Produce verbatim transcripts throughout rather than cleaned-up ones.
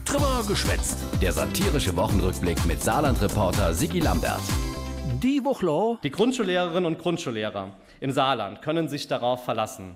Drüber geschwätzt. Der satirische Wochenrückblick mit Saarland-Reporter Sigi Lambert. Die Woche. Die Grundschullehrerinnen und Grundschullehrer im Saarland können sich darauf verlassen.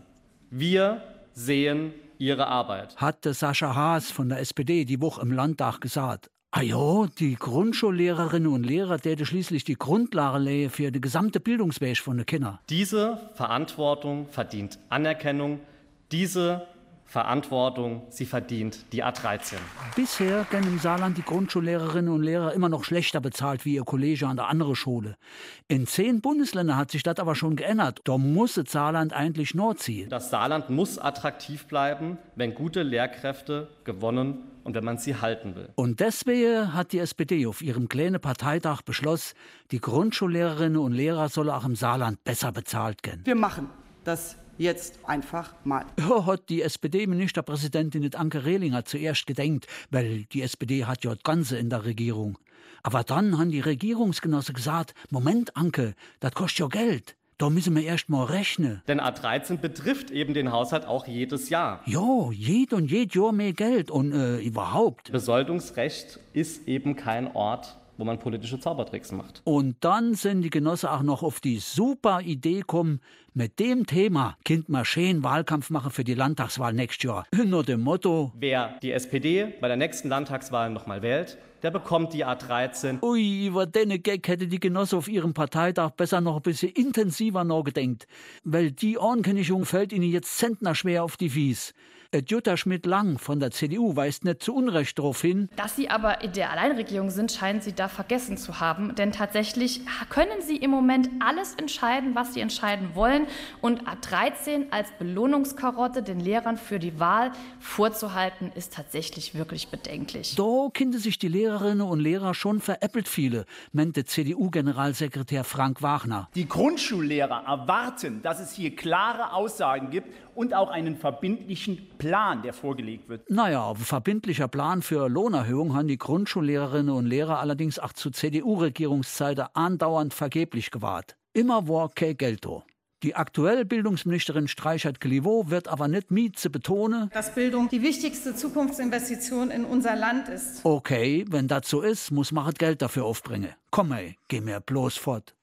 Wir sehen ihre Arbeit. Hatte Sascha Haas von der S P D die Woche im Landtag gesagt. Ah ja, die Grundschullehrerinnen und Lehrer täten schließlich die Grundlage legen für die gesamte Bildungsweg von den Kindern. Diese Verantwortung verdient Anerkennung. Diese Verantwortung, sie verdient die A dreizehn. Bisher werden im Saarland die Grundschullehrerinnen und Lehrer immer noch schlechter bezahlt wie ihr Kollege an der anderen Schule. In zehn Bundesländern hat sich das aber schon geändert. Da muss das Saarland eigentlich nordziehen. Das Saarland muss attraktiv bleiben, wenn gute Lehrkräfte gewonnen und wenn man sie halten will. Und deswegen hat die S P D auf ihrem kleinen Parteitag beschlossen, die Grundschullehrerinnen und Lehrer sollen auch im Saarland besser bezahlt werden. Wir machen das jetzt einfach mal. Ja, hat die S P D-Ministerpräsidentin Anke Rehlinger zuerst gedenkt, weil die S P D hat ja das Ganze in der Regierung. Aber dann haben die Regierungsgenossen gesagt, Moment Anke, das kostet ja Geld. Da müssen wir erst mal rechnen. Denn A dreizehn betrifft eben den Haushalt auch jedes Jahr. Ja, jed und jed Jahr mehr Geld und äh, überhaupt. Besoldungsrecht ist eben kein Ort, wo man politische Zaubertricks macht. Und dann sind die Genossen auch noch auf die super Idee gekommen, mit dem Thema Kind mal schön Wahlkampf machen für die Landtagswahl nächstes Jahr. Unter dem Motto: Wer die S P D bei der nächsten Landtagswahl nochmal wählt, der bekommt die A dreizehn. Ui, über den Gag hätte die Genosse auf ihrem Parteitag besser noch ein bisschen intensiver nachgedenkt. Weil die Ankündigung fällt ihnen jetzt zentnerschwer auf die Fies. Jutta Schmidt-Lang von der C D U weist nicht zu Unrecht darauf hin. Dass Sie aber in der Alleinregierung sind, scheinen Sie da vergessen zu haben. Denn tatsächlich können Sie im Moment alles entscheiden, was Sie entscheiden wollen. Und A dreizehn als Belohnungskarotte den Lehrern für die Wahl vorzuhalten, ist tatsächlich wirklich bedenklich. Da können sich die Lehrerinnen und Lehrer schon veräppelt viele, meinte C D U-Generalsekretär Frank Wagner. Die Grundschullehrer erwarten, dass es hier klare Aussagen gibt und auch einen verbindlichen Plan, der vorgelegt wird. Naja, ein verbindlicher Plan für Lohnerhöhung haben die Grundschullehrerinnen und Lehrer allerdings auch zu C D U-Regierungszeiten andauernd vergeblich gewahrt. Immer war kein Geld da. Die aktuelle Bildungsministerin Streichert-Klivo wird aber nicht miet zu betonen, dass Bildung die wichtigste Zukunftsinvestition in unser Land ist. Okay, wenn das so ist, muss man halt Geld dafür aufbringen. Komm ey, geh mir bloß fort.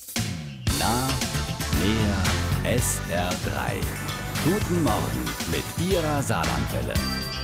Nah, näher, S R drei. Guten Morgen mit Ihrer Saarlandwelle.